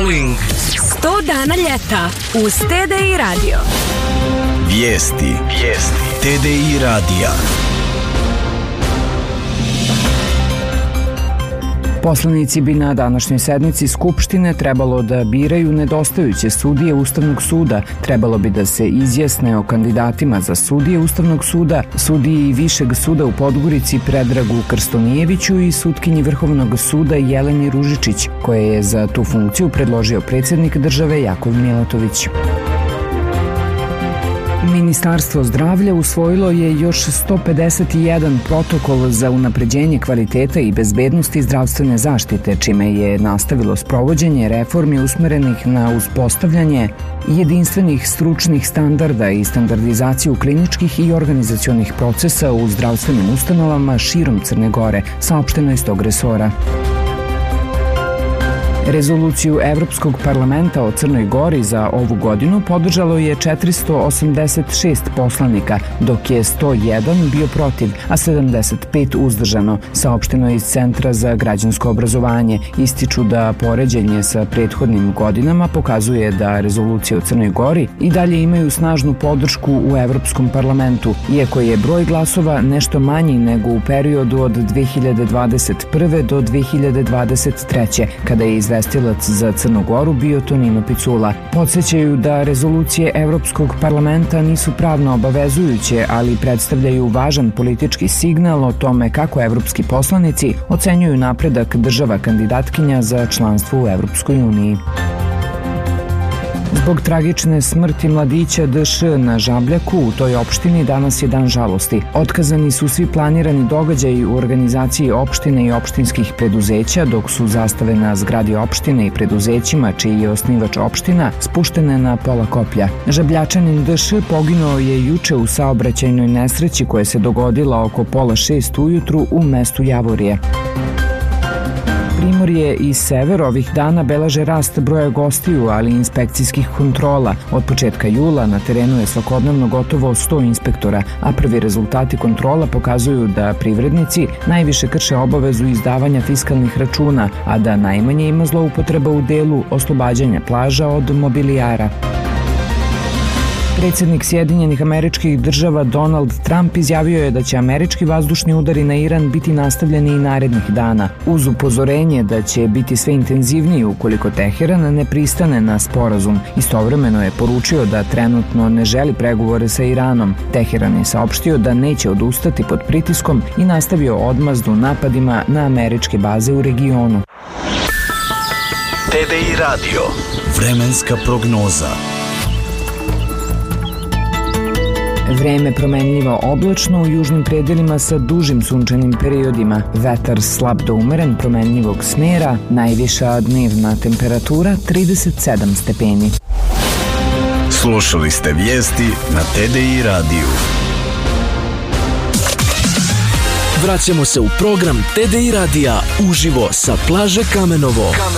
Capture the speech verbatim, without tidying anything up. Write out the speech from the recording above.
Doing. sto dana ljeta uz T D I radio. Vijesti. Vijesti. T D I radija. Poslanici bi na današnjoj sednici Skupštine trebalo da biraju nedostajuće sudije Ustavnog suda, trebalo bi da se izjasne o kandidatima za sudije Ustavnog suda, sudiji Višeg suda u Podgorici Predragu Krstonijeviću i sutkinji Vrhovnog suda Jeleni Ružičić, koje je za tu funkciju predložio predsjednik države Jakov Milatović. Ministarstvo zdravlja usvojilo je još sto pedeset jedan protokol za unapređenje kvaliteta i bezbednosti zdravstvene zaštite, čime je nastavilo sprovođenje reformi usmerenih na uspostavljanje jedinstvenih stručnih standarda i standardizaciju kliničkih i organizacionih procesa u zdravstvenim ustanovama širom Crne Gore, saopšteno iz tog resora. Rezoluciju Evropskog parlamenta o Crnoj Gori za ovu godinu podržalo je četiristo osamdeset šest poslanika, dok je sto jedan bio protiv, a sedamdeset pet uzdržano, saopšteno iz Centra za građansko obrazovanje. Ističu da poređenje sa prethodnim godinama pokazuje da rezolucije o Crnoj Gori i dalje imaju snažnu podršku u Evropskom parlamentu, iako je broj glasova nešto manji nego u periodu od dve hiljade dvadeset prve do dve hiljade dvadeset treće, kada je izvestilac za Crnu Goru bio Tonino Picula. Podsjećaju da rezolucije Evropskog parlamenta nisu pravno obavezujuće, ali predstavljaju važan politički signal o tome kako evropski poslanici ocenjuju napredak država kandidatkinja za članstvo u Evropskoj uniji. Zbog tragične smrti mladića D Š na Žabljaku u toj opštini danas je dan žalosti. Otkazani su svi planirani događaji u organizaciji opštine i opštinskih preduzeća, dok su zastave na zgradi opštine i preduzećima čiji je osnivač opština spuštene na pola koplja. Žabljačanin D Š poginuo je juče u saobraćajnoj nesreći koja se dogodila oko pola šest ujutru u mestu Javorije. Primorje i sever ovih dana beleže rast broja gostiju, ali i inspekcijskih kontrola. Od početka jula na terenu je svakodnevno gotovo sto inspektora, a prvi rezultati kontrola pokazuju da privrednici najviše krše obavezu izdavanja fiskalnih računa, a da najmanje ima zloupotreba u delu oslobađanja plaža od mobilijara. Predsjednik Sjedinjenih Američkih Država Donald Trump izjavio je da će američki vazdušni udari na Iran biti nastavljeni i narednih dana, uz upozorenje da će biti sve intenzivniji ukoliko Teheran ne pristane na sporazum. Istovremeno je poručio da trenutno ne želi pregovore sa Iranom. Teheran je saopštio da neće odustati pod pritiskom i nastavio odmazdu napadima na američke baze u regionu. T D I radio. Vremenska prognoza. Vreme promenljivo oblačno u južnim predelima sa dužim sunčanim periodima. Vetar slab do umeren promenljivog smjera, najviša dnevna temperatura trideset sedam stepeni. Slušali ste vijesti na T D I radiju. Vraćamo se u program T D I radija uživo sa plaže Kamenovo.